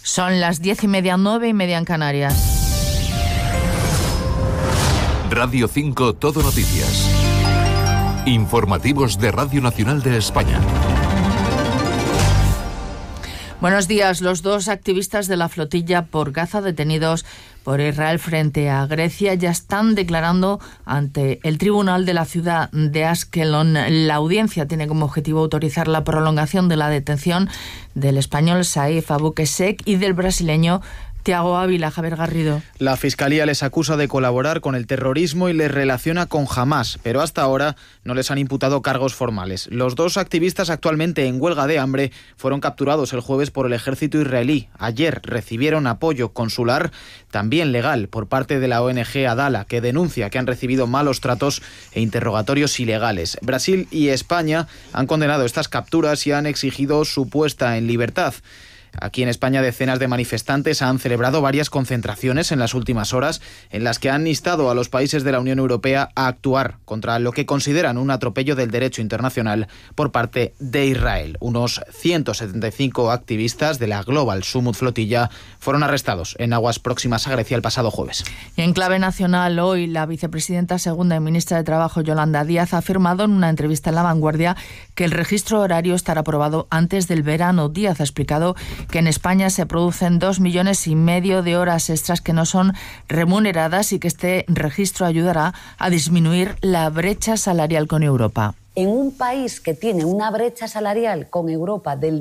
Son las 10:30, 9:30 en Canarias. Radio 5 Todo Noticias. Informativos de Radio Nacional de España. Buenos días. Los 2 activistas de la flotilla por Gaza detenidos por Israel frente a Grecia ya están declarando ante el tribunal de la ciudad de Askelon. La audiencia tiene como objetivo autorizar la prolongación de la detención del español Saif Abou-Qessek y del brasileño Thiago Ávila. Javier Garrido. La Fiscalía les acusa de colaborar con el terrorismo y les relaciona con Hamás, pero hasta ahora no les han imputado cargos formales. Los 2 activistas actualmente en huelga de hambre fueron capturados el jueves por el ejército israelí. Ayer recibieron apoyo consular, también legal, por parte de la ONG Adala, que denuncia que han recibido malos tratos e interrogatorios ilegales. Brasil y España han condenado estas capturas y han exigido su puesta en libertad. Aquí en España, decenas de manifestantes han celebrado varias concentraciones en las últimas horas en las que han instado a los países de la Unión Europea a actuar contra lo que consideran un atropello del derecho internacional por parte de Israel. Unos 175 activistas de la Global Summit Flotilla fueron arrestados en aguas próximas a Grecia el pasado jueves. Y en clave nacional, hoy la vicepresidenta segunda y ministra de Trabajo, Yolanda Díaz, ha afirmado en una entrevista en La Vanguardia que el registro horario estará aprobado antes del verano. Díaz ha explicado que en España se producen 2,5 millones de horas extras que no son remuneradas y que este registro ayudará a disminuir la brecha salarial con Europa. En un país que tiene una brecha salarial con Europa del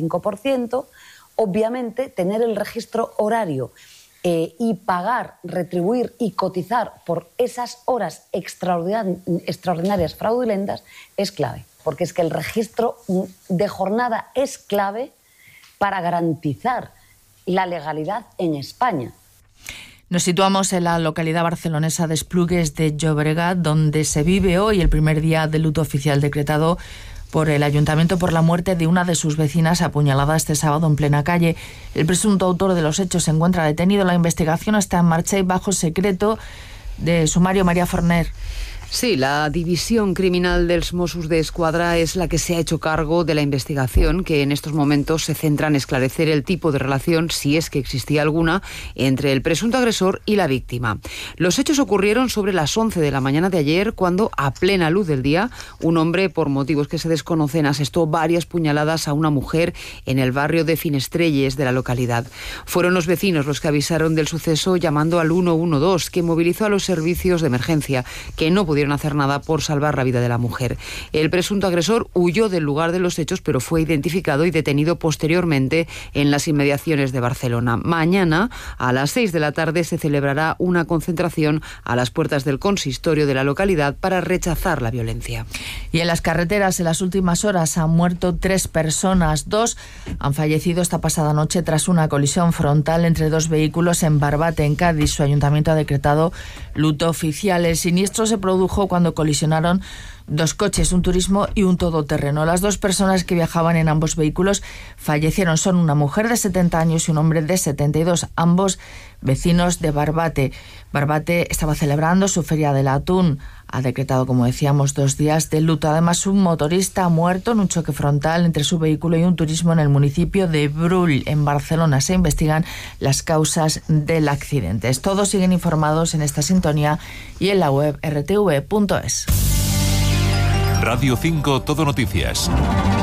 25%, obviamente tener el registro horario y pagar, retribuir y cotizar por esas horas extraordinarias fraudulentas es clave, porque es que el registro de jornada es clave para garantizar la legalidad en España. Nos situamos en la localidad barcelonesa de Esplugues de Llobregat, donde se vive hoy el primer día de luto oficial decretado por el Ayuntamiento por la muerte de una de sus vecinas apuñalada este sábado en plena calle. El presunto autor de los hechos se encuentra detenido. La investigación está en marcha y bajo secreto de sumario. María Forner. Sí, la División Criminal dels Mossos d'Esquadra es la que se ha hecho cargo de la investigación, que en estos momentos se centra en esclarecer el tipo de relación, si es que existía alguna, entre el presunto agresor y la víctima. Los hechos ocurrieron sobre las 11 de la mañana de ayer, cuando, a plena luz del día, un hombre, por motivos que se desconocen, asestó varias puñaladas a una mujer en el barrio de Finestrelles de la localidad. Fueron los vecinos los que avisaron del suceso llamando al 112, que movilizó a los servicios de emergencia, que no pudieron hacer nada por salvar la vida de la mujer. El presunto agresor huyó del lugar de los hechos, pero fue identificado y detenido posteriormente en las inmediaciones de Barcelona. Mañana, a las 6 de la tarde, se celebrará una concentración a las puertas del consistorio de la localidad para rechazar la violencia. Y en las carreteras, en las últimas horas, han muerto 3 personas. 2 han fallecido esta pasada noche tras una colisión frontal entre 2 vehículos en Barbate, en Cádiz. Su ayuntamiento ha decretado luto oficial. El siniestro se produjo cuando colisionaron 2 coches, un turismo y un todoterreno. Las 2 personas que viajaban en ambos vehículos fallecieron. Son una mujer de 70 años y un hombre de 72, ambos vecinos de Barbate. Barbate estaba celebrando su Feria del Atún. Ha decretado, como decíamos, 2 días de luto. Además, un motorista ha muerto en un choque frontal entre su vehículo y un turismo en el municipio de Brull, en Barcelona. Se investigan las causas del accidente. Todos siguen informados en esta sintonía y en la web rtv.es. Radio 5 Todo Noticias.